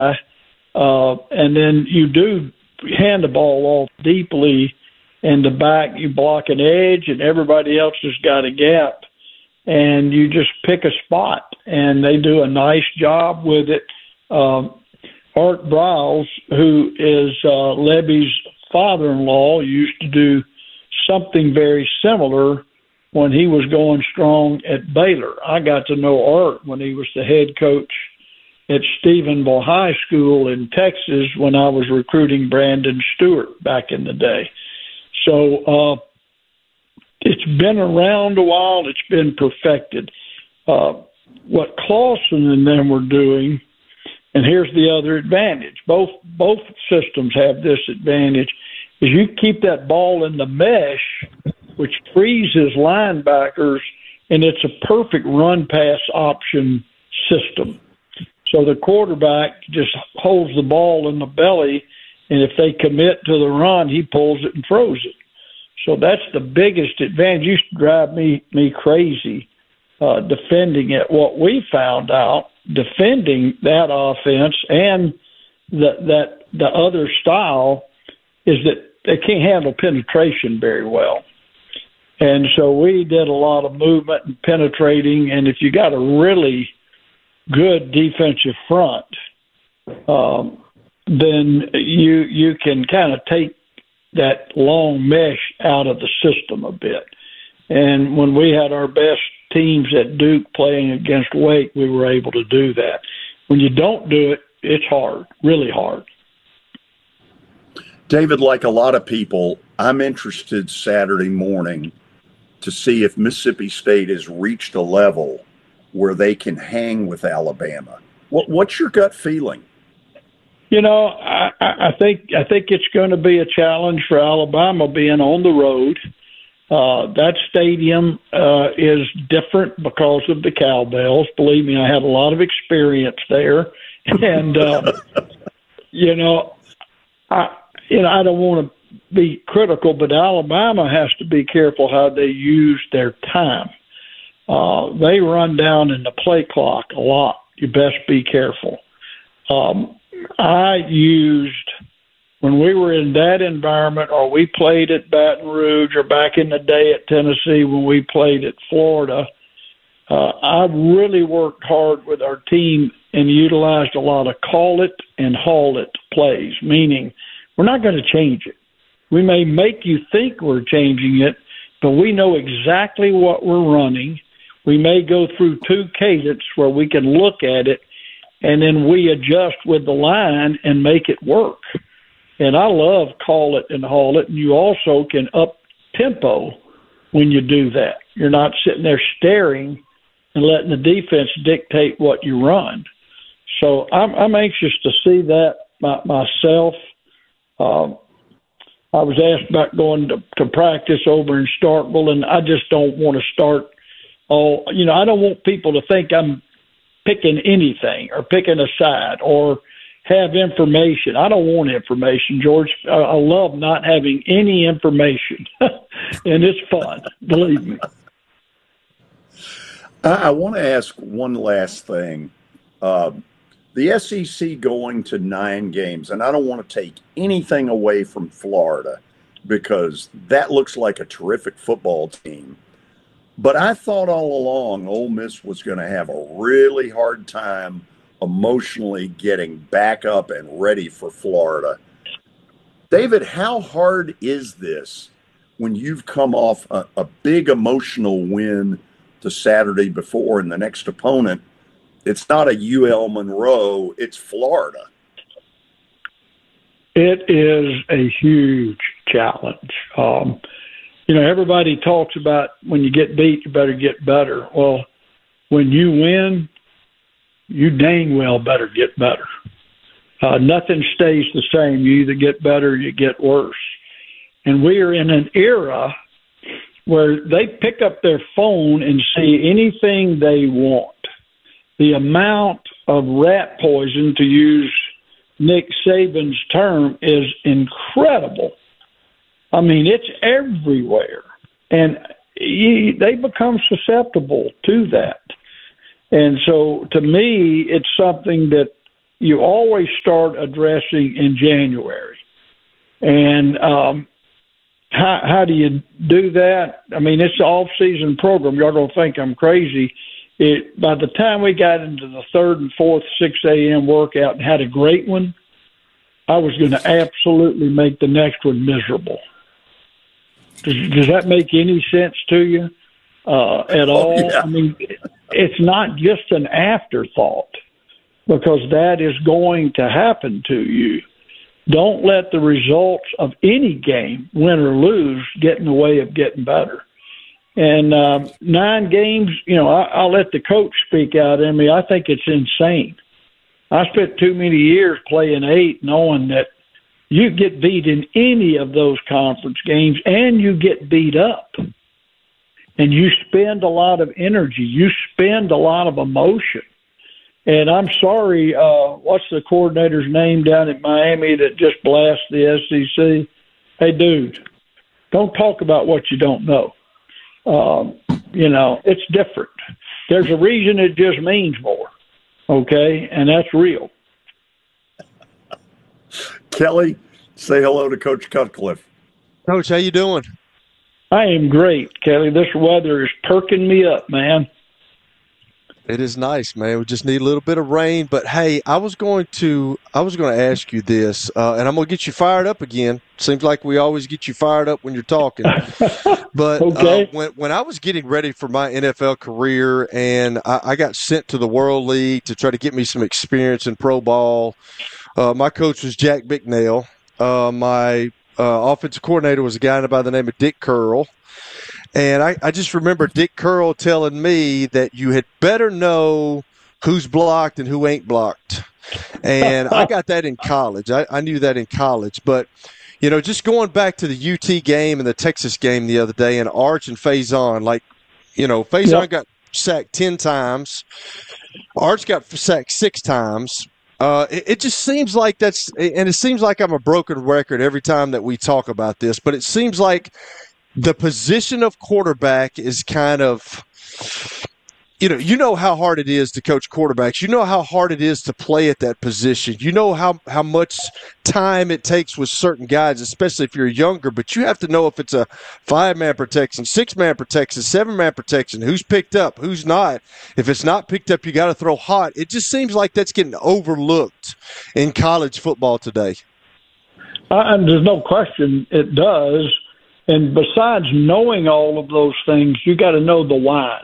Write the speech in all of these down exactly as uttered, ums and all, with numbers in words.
uh, and then you do hand the ball off deeply, and the back you block an edge, and everybody else has got a gap, and you just pick a spot, and they do a nice job with it. Um, Art Briles, who is uh, Lebby's father-in-law, used to do something very similar when he was going strong at Baylor. I got to know Art when he was the head coach at Stephenville High School in Texas when I was recruiting Brandon Stewart back in the day. So uh, it's been around a while. It's been perfected. Uh, what Clawson and them were doing, and here's the other advantage. Both both systems have this advantage, is you keep that ball in the mesh, which freezes linebackers, and it's a perfect run-pass option system. So the quarterback just holds the ball in the belly, and if they commit to the run, he pulls it and throws it. So that's the biggest advantage. It used to drive me, me crazy uh, defending it. What we found out, defending that offense and the, that the other style, is that they can't handle penetration very well. And so we did a lot of movement and penetrating, and if you got a really good defensive front, um, then you you can kind of take that long mesh out of the system a bit. And when we had our best teams at Duke playing against Wake, we were able to do that. When you don't do it, it's hard, really hard. David, like a lot of people, I'm interested Saturday morning to see if Mississippi State has reached a level where they can hang with Alabama. What, what's your gut feeling? You know, I, I think I think it's going to be a challenge for Alabama being on the road. Uh, that stadium uh, is different because of the cowbells. Believe me, I have a lot of experience there, and uh, you know, I you know I don't want to be critical, but Alabama has to be careful how they use their time. Uh, they run down in the play clock a lot. You best be careful. Um, I used, when we were in that environment, or we played at Baton Rouge, or back in the day at Tennessee when we played at Florida, uh, I really worked hard with our team and utilized a lot of call it and haul it plays, meaning we're not going to change it. We may make you think we're changing it, but we know exactly what we're running. We may go through two cadence where we can look at it, and then we adjust with the line and make it work. And I love call it and haul it, and you also can up tempo when you do that. You're not sitting there staring and letting the defense dictate what you run. So I'm, I'm anxious to see that my, myself. Um, I was asked about going to, to practice over in Starkville, and I just don't want to start all, you know, I don't want people to think I'm picking anything or picking a side or have information. I don't want information, George. I, I love not having any information, and it's fun, believe me. I, I want to ask one last thing. Uh, the S E C going to nine games, and I don't want to take anything away from Florida because that looks like a terrific football team. But I thought all along Ole Miss was going to have a really hard time emotionally getting back up and ready for Florida. David, how hard is this when you've come off a, a big emotional win the Saturday before, and the next opponent, it's not a U L Monroe, it's Florida? It is a huge challenge. Um, you know, everybody talks about when you get beat, you better get better. Well, when you win, you dang well better get better. Uh, nothing stays the same. You either get better or you get worse. And we are in an era where they pick up their phone and see anything they want. The amount of rat poison, to use Nick Saban's term, is incredible. I mean, it's everywhere. And he, they become susceptible to that. And so, to me, it's something that you always start addressing in January. And um, how, how do you do that? I mean, it's an off-season program. Y'all going to think I'm crazy. It, by the time we got into the third and fourth six a.m. workout and had a great one, I was going to absolutely make the next one miserable. Does, does that make any sense to you uh, at all? Oh, yeah. I mean, it's not just an afterthought, because that is going to happen to you. Don't let the results of any game, win or lose, get in the way of getting better. And um, nine games, you know, I, I'll let the coach speak out in me. I think it's insane. I spent too many years playing eight, knowing that you get beat in any of those conference games, and you get beat up. And you spend a lot of energy. You spend a lot of emotion. And I'm sorry, uh, what's the coordinator's name down at Miami that just blasted the S E C? Hey, dude, don't talk about what you don't know. Um, you know, it's different. There's a reason it just means more, okay? And that's real. Kelly, say hello to Coach Cutcliffe. Coach, how you doing? I am great, Kelly. This weather is perking me up, man. It is nice, man. We just need a little bit of rain. But hey, I was going to I was going to ask you this, uh, and I'm going to get you fired up again. Seems like we always get you fired up when you're talking. But okay. uh, when when I was getting ready for my N F L career, and I, I got sent to the World League to try to get me some experience in pro ball, uh, my coach was Jack Bicknell. Uh, my uh, offensive coordinator was a guy by the name of Dick Curl. And I, I just remember Dick Curl telling me that you had better know who's blocked and who ain't blocked. And I got that in college. I, I knew that in college. But, you know, just going back to the U T game and the Texas game the other day, and Arch and Faison, like, you know, Faison yep. got sacked ten times. Arch got sacked six times. Uh, it, it just seems like that's – and it seems like I'm a broken record every time that we talk about this, but it seems like – the position of quarterback is kind of, you know, you know how hard it is to coach quarterbacks. You know how hard it is to play at that position. You know how, how much time it takes with certain guys, especially if you're younger. But you have to know if it's a five-man protection, six-man protection, seven-man protection, who's picked up, who's not. If it's not picked up, you got to throw hot. It just seems like that's getting overlooked in college football today. Uh, and there's no question it does. And besides knowing all of those things, you got to know the whys.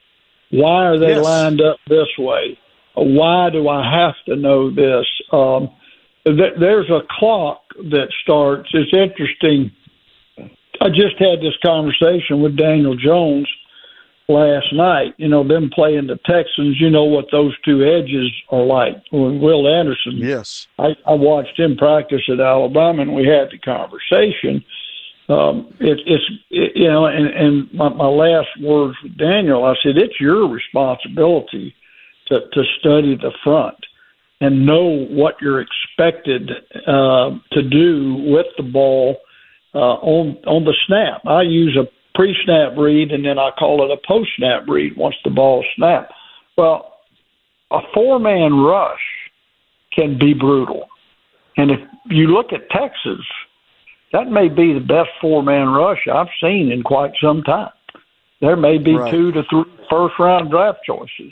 Why are they yes. lined up this way? Why do I have to know this? Um, th- there's a clock that starts. It's interesting. I just had this conversation with Daniel Jones last night. You know, them playing the Texans, you know what those two edges are like. Will Anderson, yes, I, I watched him practice at Alabama, and we had the conversation. Um, it, it's, it, you know, and, and my, my last words with Daniel, I said, it's your responsibility to, to study the front and know what you're expected uh, to do with the ball uh, on on the snap. I use a pre-snap read, and then I call it a post-snap read once the ball snapped. Well, a four-man rush can be brutal. And if you look at Texas, that may be the best four-man rush I've seen in quite some time. There may be right. two to three first-round draft choices.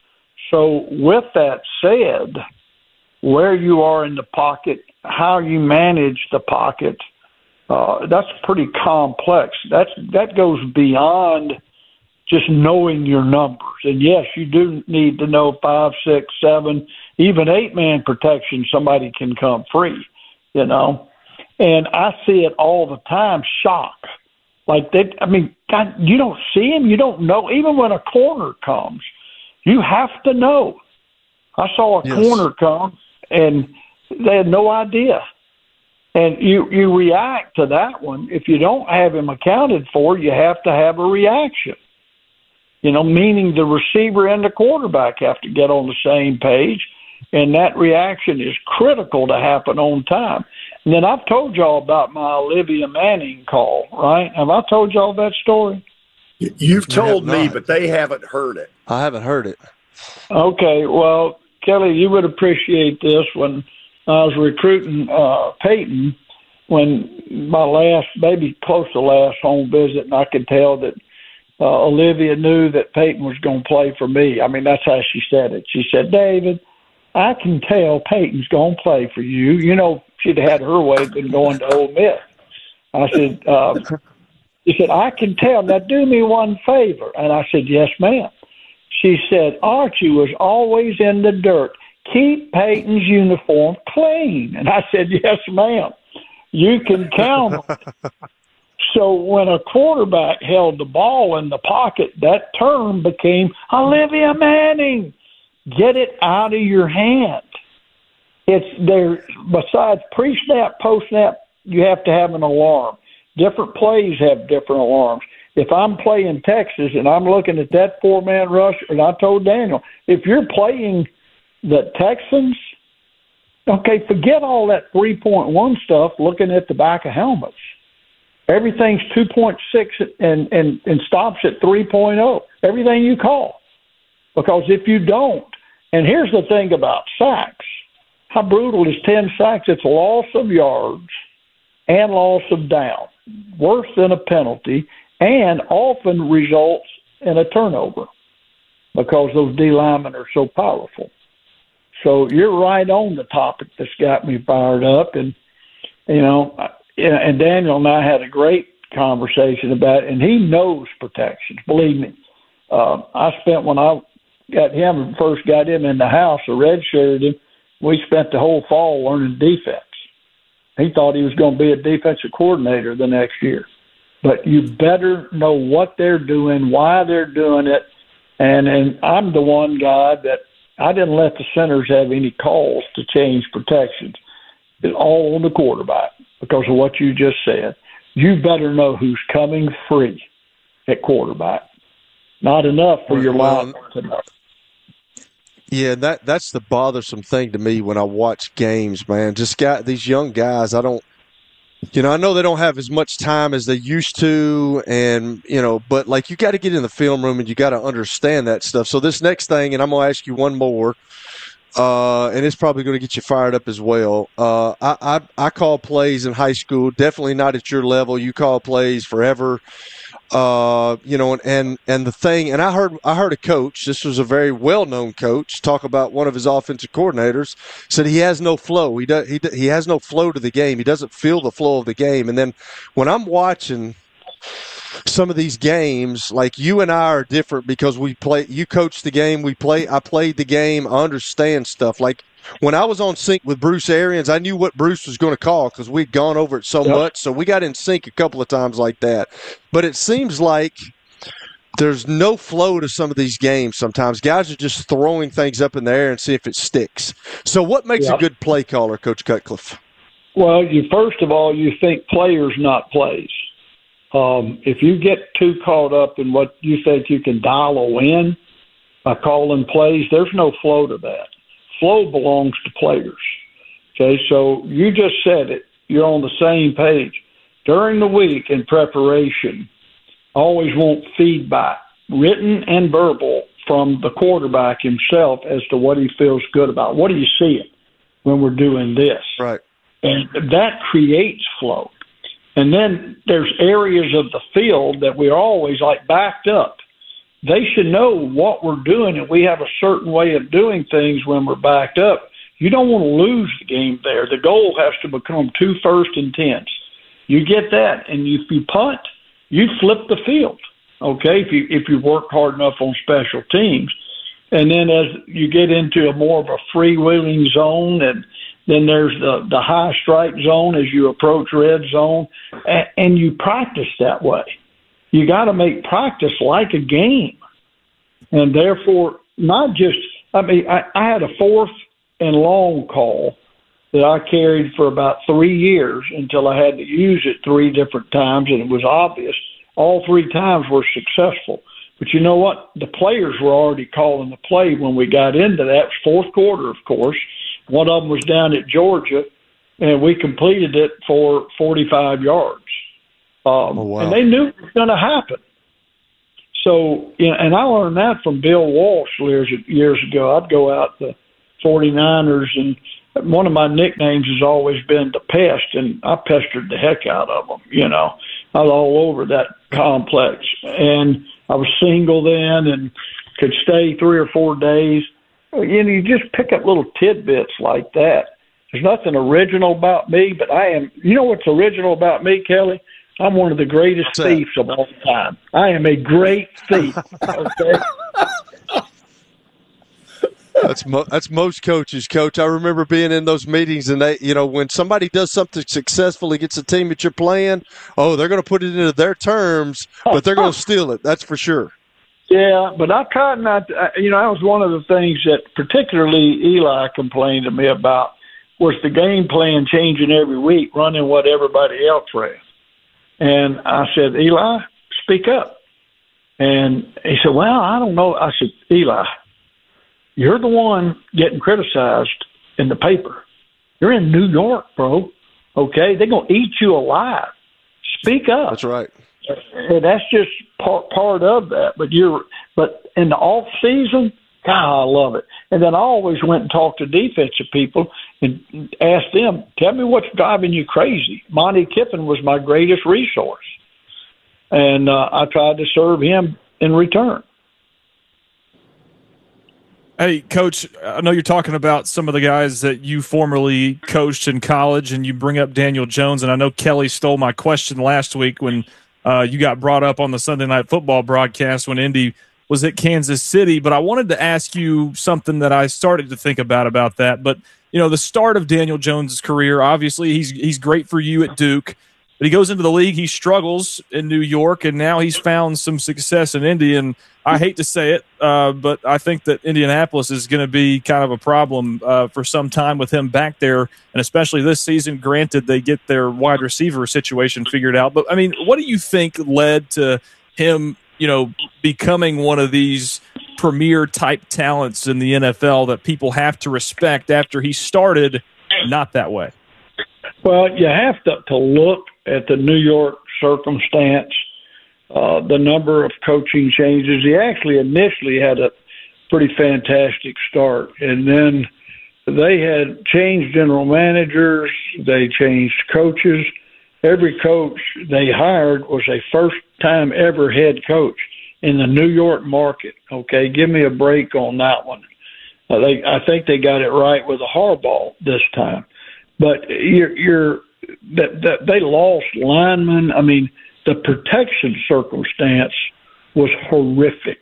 So with that said, where you are in the pocket, how you manage the pocket, uh, that's pretty complex. That's that goes beyond just knowing your numbers. And, yes, you do need to know five, six, seven, even eight-man protection, somebody can come free, you know. And I see it all the time, shock. Like, they, I mean, God, you don't see him. You don't know. Even when a corner comes, you have to know. I saw a yes. corner come, and they had no idea. And you, you react to that one. If you don't have him accounted for, you have to have a reaction. You know, meaning the receiver and the quarterback have to get on the same page, and that reaction is critical to happen on time. And then I've told y'all about my Olivia Manning call, right? Have I told y'all that story? You've told me, but they haven't heard it. I haven't heard it. Okay, well, Kelly, you would appreciate this. When I was recruiting uh, Peyton, when my last, maybe close to last home visit, and I could tell that uh, Olivia knew that Peyton was going to play for me. I mean, that's how she said it. She said, David, I can tell Peyton's going to play for you. You know, she'd had her way, been going to Ole Miss. I said, uh, she said, I can tell. Now, do me one favor. And I said, yes, ma'am. She said, Archie was always in the dirt. Keep Peyton's uniform clean. And I said, yes, ma'am. You can count on it. So when a quarterback held the ball in the pocket, that term became Olivia Manning. Get it out of your hand. It's there. Besides pre-snap, post-snap, you have to have an alarm. Different plays have different alarms. If I'm playing Texas and I'm looking at that four-man rush, and I told Daniel, if you're playing the Texans, okay, forget all that three point one stuff looking at the back of helmets. Everything's two point six and, and, and stops at three point oh. Everything you call. Because if you don't, and here's the thing about sacks, how brutal is ten sacks? It's loss of yards and loss of down, worse than a penalty, and often results in a turnover because those D linemen are so powerful. So you're right on the topic that's got me fired up. And, you know, and Daniel and I had a great conversation about it, and he knows protections, believe me. Uh, I spent, when I got him, first got him in the house, or redshirted him, we spent the whole fall learning defense. He thought he was going to be a defensive coordinator the next year. But you better know what they're doing, why they're doing it. And and I'm the one guy that I didn't let the centers have any calls to change protections. It's all on the quarterback because of what you just said. You better know who's coming free at quarterback. Not enough for your line to know. Yeah, that that's the bothersome thing to me when I watch games, man. Just got these young guys, I don't You know, I know they don't have as much time as they used to, and, you know, but, like, you got to get in the film room and you got to understand that stuff. So this next thing, and I'm going to ask you one more, uh, and it's probably going to get you fired up as well. Uh, I, I, I call plays in high school, definitely not at your level. You call plays forever. Uh, you know, and, and, and the thing, and I heard, I heard a coach, this was a very well-known coach, talk about one of his offensive coordinators, said he has no flow. He does, he, he has no flow to the game. He doesn't feel the flow of the game. And then when I'm watching some of these games, like you and I are different because we play, you coach the game, we play, I played the game, I understand stuff. Like, when I was on sync with Bruce Arians, I knew what Bruce was going to call because we'd gone over it so yep. much. So we got in sync a couple of times like that. But it seems like there's no flow to some of these games sometimes. Guys are just throwing things up in the air and see if it sticks. So what makes yep. a good play caller, Coach Cutcliffe? Well, you first of all, you think players, not plays. Um, if you get too caught up in what you think you can dial a win by calling plays, there's no flow to that. Flow belongs to players. Okay, so you just said it. You're on the same page. During the week in preparation, always want feedback, written and verbal, from the quarterback himself as to what he feels good about. What do you see it when we're doing this? Right. And that creates flow. And then there's areas of the field that we're always like backed up. They should know what we're doing, and we have a certain way of doing things when we're backed up. You don't want to lose the game there. The goal has to become two first and tens. You get that, and if you punt, you flip the field, okay, if you if you work hard enough on special teams. And then as you get into a more of a freewheeling zone, and then there's the, the high strike zone as you approach red zone, and, and you practice that way. You got to make practice like a game. And therefore, not just, I mean, I, I had a fourth and long call that I carried for about three years until I had to use it three different times, and it was obvious. All three times were successful. But you know what? The players were already calling the play when we got into that. It was fourth quarter, of course. One of them was down at Georgia, and we completed it for forty-five yards. Um, oh, wow. And they knew it was going to happen. So, you know, and I learned that from Bill Walsh years, years ago. I'd go out to forty-niners, and one of my nicknames has always been the Pest, and I pestered the heck out of them. You know, I was all over that complex, and I was single then and could stay three or four days. You know, you just pick up little tidbits like that. There's nothing original about me, but I am. You know what's original about me, Kelly? I'm one of the greatest What's thieves that? of all time. I am a great thief. Okay. That's mo- that's most coaches, Coach. I remember being in those meetings, and they, you know, when somebody does something successfully, gets a team that you're playing, oh, they're going to put it into their terms, but they're going to steal it. That's for sure. Yeah, but I tried not to, you know, that was one of the things that particularly Eli complained to me about was the game plan changing every week, running what everybody else ran. And I said, Eli, speak up. And he said, well, I don't know. I said, Eli, you're the one getting criticized in the paper. You're in New York, bro. Okay? They're going to eat you alive. Speak up. That's right. And that's just part, part of that. But you're, but in the off season, God, I love it. And then I always went and talked to defensive people and asked them, tell me what's driving you crazy. Monty Kiffin was my greatest resource. And uh, I tried to serve him in return. Hey, Coach, I know you're talking about some of the guys that you formerly coached in college, and you bring up Daniel Jones, and I know Kelly stole my question last week when uh, you got brought up on the Sunday Night Football broadcast when Indy was at Kansas City, but I wanted to ask you something that I started to think about about that. But, you know, the start of Daniel Jones' career, obviously he's he's great for you at Duke, but he goes into the league, he struggles in New York, and now he's found some success in Indy. And I hate to say it, uh, but I think that Indianapolis is going to be kind of a problem uh, for some time with him back there, and especially this season. Granted, they get their wide receiver situation figured out. But, I mean, what do you think led to him, you know, becoming one of these premier-type talents in the N F L that people have to respect after he started not that way? Well, you have to, to look at the New York circumstance, uh, the number of coaching changes. He actually initially had a pretty fantastic start, and then they had changed general managers, they changed coaches. Every coach they hired was a first-time ever head coach in the New York market. Okay, give me a break on that one. Uh, they, I think they got it right with a Harbaugh this time. But you're, you're that, that they lost linemen. I mean, the protection circumstance was horrific.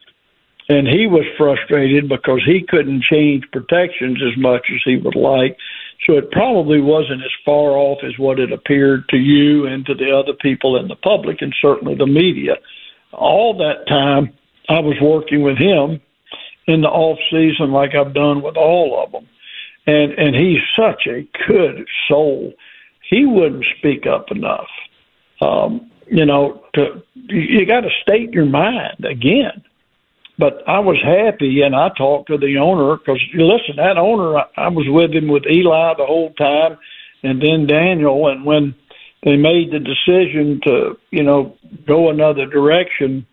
And he was frustrated because he couldn't change protections as much as he would like. So it probably wasn't as far off as what it appeared to you and to the other people in the public and certainly the media. All that time, I was working with him in the off season like I've done with all of them. And and he's such a good soul. He wouldn't speak up enough. Um, you know, to, you got to state your mind again. But I was happy, and I talked to the owner because, listen, that owner, I, I was with him with Eli the whole time, and then Daniel. And when they made the decision to, you know, go another direction,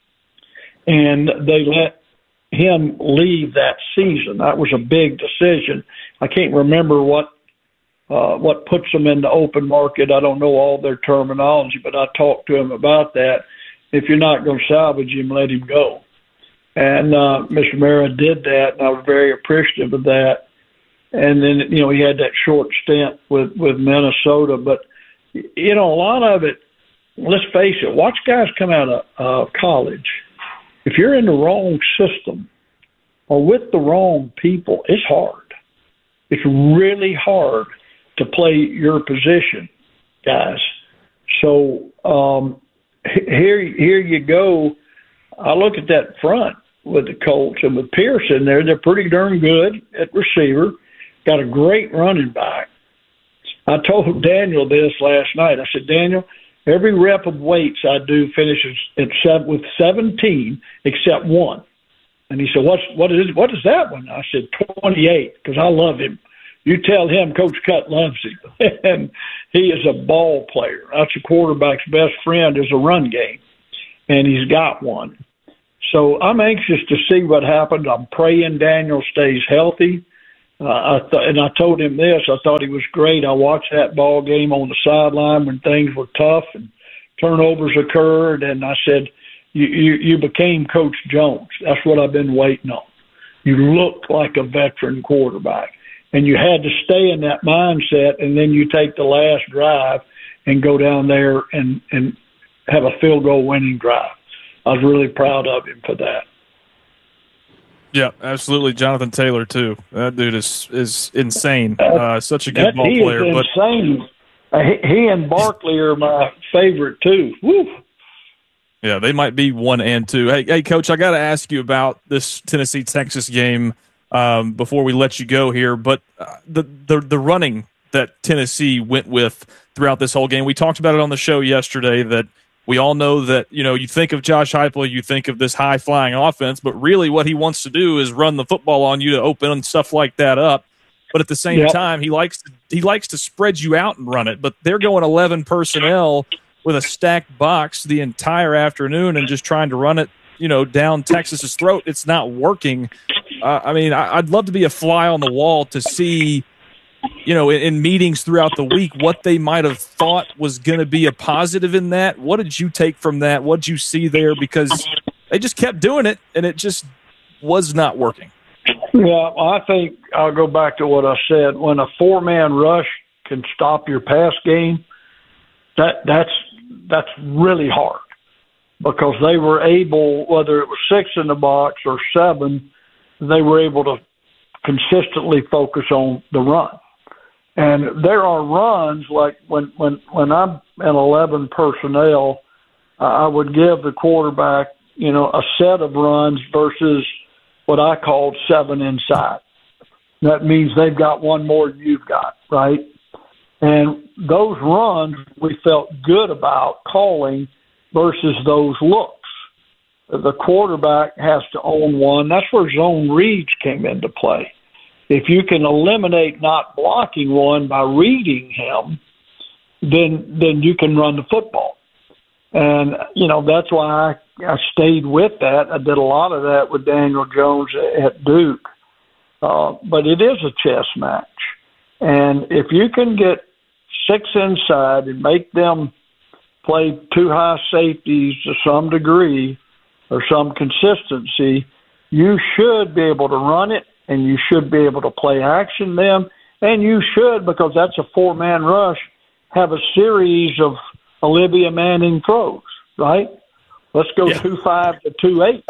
and they let him leave that season, that was a big decision. I can't remember what uh, what puts them in the open market. I don't know all their terminology, but I talked to him about that. If you're not going to salvage him, let him go. And uh, Mister Mara did that, and I was very appreciative of that. And then, you know, he had that short stint with, with Minnesota. But, you know, a lot of it, let's face it, watch guys come out of uh, college. If you're in the wrong system or with the wrong people, it's hard. It's really hard to play your position, guys. So um, here, here you go. I look at that front with the Colts and with Pearson there. They're pretty darn good at receiver. Got a great running back. I told Daniel this last night. I said, Daniel, every rep of weights I do finishes at seven, with seventeen except one. And he said, What's, what is what is that one? I said, twenty-eight, because I love him. You tell him Coach Cut loves him. And he is a ball player. That's a quarterback's best friend is a run game. And he's got one. So I'm anxious to see what happens. I'm praying Daniel stays healthy. Uh, I th- and I told him this. I thought he was great. I watched that ball game on the sideline when things were tough and turnovers occurred, and I said, you, you, you became Coach Jones. That's what I've been waiting on. You looked like a veteran quarterback, and you had to stay in that mindset, and then you take the last drive and go down there and, and have a field goal winning drive. I was really proud of him for that. Yeah, absolutely. Jonathan Taylor too. That dude is is insane. Uh, such a good that, ball he player. Is but insane. Uh, he, he and Barkley are my favorite too. Woo. Yeah, they might be one and two. Hey, hey, Coach, I got to ask you about this Tennessee Texas game um, before we let you go here. But uh, the the the running that Tennessee went with throughout this whole game, we talked about it on the show yesterday. That we all know that, you know, you think of Josh Heupel, you think of this high-flying offense, but really what he wants to do is run the football on you to open stuff like that up. But at the same yep. time, he likes to, he likes to spread you out and run it. But they're going eleven personnel with a stacked box the entire afternoon and just trying to run it, you know, down Texas's throat. It's not working. Uh, I mean, I, I'd love to be a fly on the wall to see, you know, in, in meetings throughout the week, what they might have thought was going to be a positive in that. What did you take from that? What did you see there? Because they just kept doing it, and it just was not working. Yeah, I think I'll go back to what I said. When a four-man rush can stop your pass game, that that's that's really hard because they were able, whether it was six in the box or seven, they were able to consistently focus on the run. And there are runs like when when when I'm in eleven personnel, uh, I would give the quarterback, you know, a set of runs versus what I called seven inside. That means they've got one more than you've got, right? And those runs we felt good about calling versus those looks. The quarterback has to own one. That's where zone reads came into play. If you can eliminate not blocking one by reading him, then then you can run the football. And, you know, that's why I, I stayed with that. I did a lot of that with Daniel Jones at Duke. Uh, but it is a chess match. And if you can get six inside and make them play two high safeties to some degree or some consistency, you should be able to run it, and you should be able to play action them, and you should, because that's a four-man rush, have a series of Olivia Manning throws, right? Let's go yeah. two five to two eight,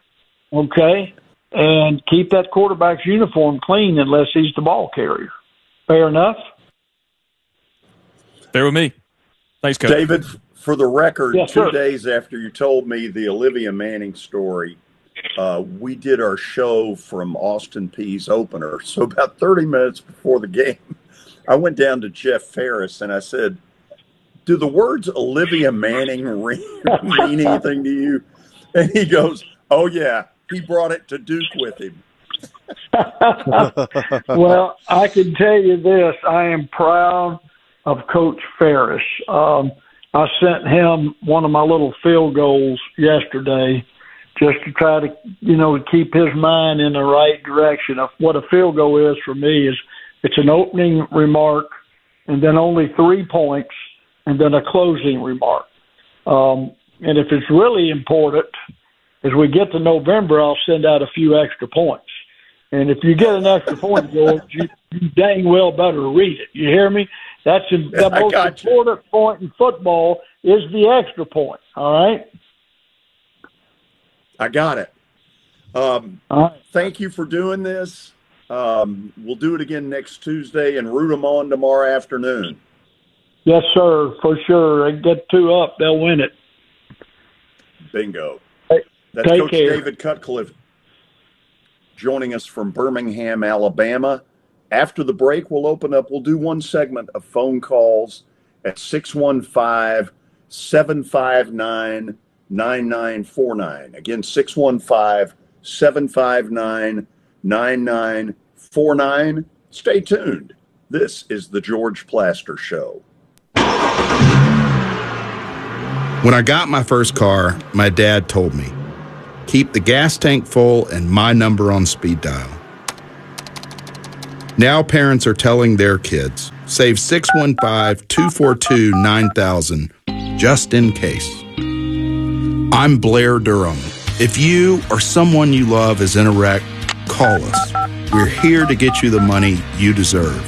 okay? And keep that quarterback's uniform clean unless he's the ball carrier. Fair enough? Fair with me. Thanks, Coach. David, for the record, yes, two sir. days after you told me the Olivia Manning story, Uh, we did our show from Austin Peay's opener. So about thirty minutes before the game, I went down to Jeff Ferris and I said, do the words Olivia Manning mean anything to you? And he goes, oh, yeah, he brought it to Duke with him. Well, I can tell you this. I am proud of Coach Ferris. Um, I sent him one of my little field goals yesterday just to try to, you know, keep his mind in the right direction. Of what a field goal is for me is it's an opening remark and then only three points and then a closing remark. Um, and if it's really important, as we get to November, I'll send out a few extra points. And if you get an extra point, George, you, you dang well better read it. You hear me? That's the most important you. point in football is the extra point, all right? I got it. Um, right. Thank you for doing this. Um, we'll do it again next Tuesday and root them on tomorrow afternoon. Yes, sir, for sure. They get two up, they'll win it. Bingo. Hey, That's take Coach care. David Cutcliffe joining us from Birmingham, Alabama. After the break, we'll open up. We'll do one segment of phone calls at six one five, seven five nine, nine nine four nine. Again, six one five, seven five nine, nine nine four nine. Stay tuned. This is the George Plaster Show. When I got my first car, my dad told me, keep the gas tank full and my number on speed dial. Now parents are telling their kids, save six one five, two four two, nine thousand, just in case. I'm Blair Durham. If you or someone you love is in a wreck, call us. We're here to get you the money you deserve.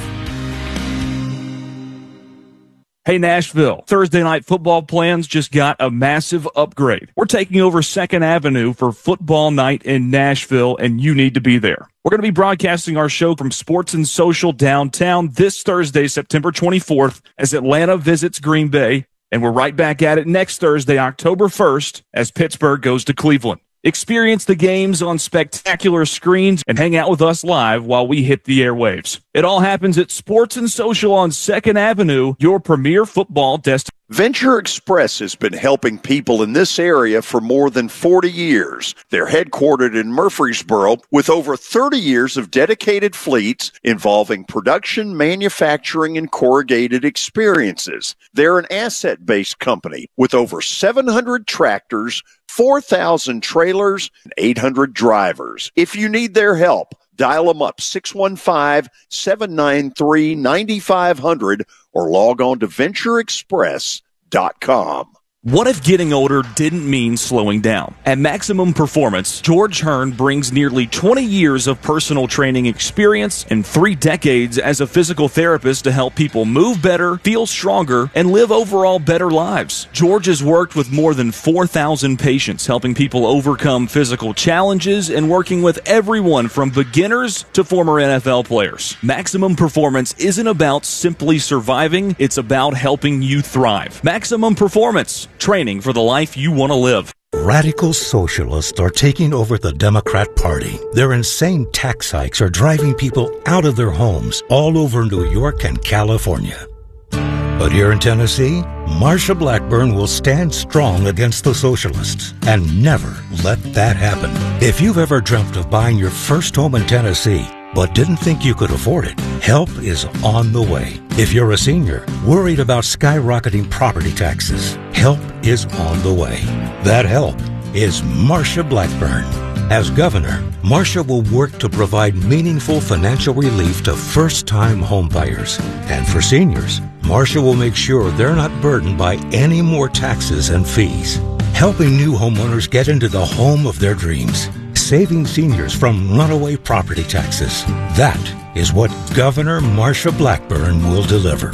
Hey, Nashville, Thursday night football plans just got a massive upgrade. We're taking over Second Avenue for football night in Nashville, and you need to be there. We're going to be broadcasting our show from Sports and Social downtown this Thursday, September twenty-fourth, as Atlanta visits Green Bay, and we're right back at it next Thursday, October first, as Pittsburgh goes to Cleveland. Experience the games on spectacular screens and hang out with us live while we hit the airwaves. It all happens at Sports and Social on Second Avenue, your premier football destination. Venture Express has been helping people in this area for more than forty years. They're headquartered in Murfreesboro with over thirty years of dedicated fleets involving production, manufacturing, and corrugated experiences. They're an asset-based company with over seven hundred tractors, four thousand trailers, and eight hundred drivers. If you need their help, dial them up, six one five, seven nine three, nine five zero zero or log on to venture express dot com. What if getting older didn't mean slowing down? At Maximum Performance, George Hearn brings nearly twenty years of personal training experience and three decades as a physical therapist to help people move better, feel stronger, and live overall better lives. George has worked with more than four thousand patients, helping people overcome physical challenges and working with everyone from beginners to former N F L players. Maximum Performance isn't about simply surviving, it's about helping you thrive. Maximum Performance. Training for the life you want to live. Radical socialists are taking over the Democrat Party. Their insane tax hikes are driving people out of their homes all over New York and California. But here in Tennessee, Marsha Blackburn will stand strong against the socialists and never let that happen. If you've ever dreamt of buying your first home in Tennessee, but didn't think you could afford it, help is on the way. If you're a senior, worried about skyrocketing property taxes, help is on the way. That help is Marsha Blackburn. As governor, Marsha will work to provide meaningful financial relief to first-time homebuyers. And for seniors, Marsha will make sure they're not burdened by any more taxes and fees, helping new homeowners get into the home of their dreams, saving seniors from runaway property taxes. That is what Governor Marsha Blackburn will deliver.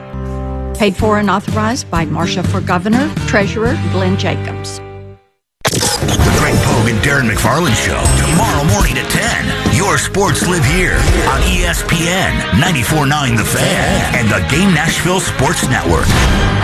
Paid for and authorized by Marsha for Governor, Treasurer Glenn Jacobs. The Greg Pogue and Darren McFarland Show, tomorrow morning at ten. Your sports live here on E S P N ninety-four point nine The Fan and the Game Nashville Sports Network.